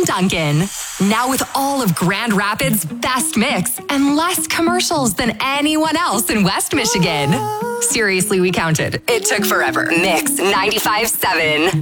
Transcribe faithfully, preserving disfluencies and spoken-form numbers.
from Dunkin'. Now with all of Grand Rapids' best mix and less commercials than anyone else in West Michigan. Seriously, we counted. It took forever. Mix ninety-five point seven.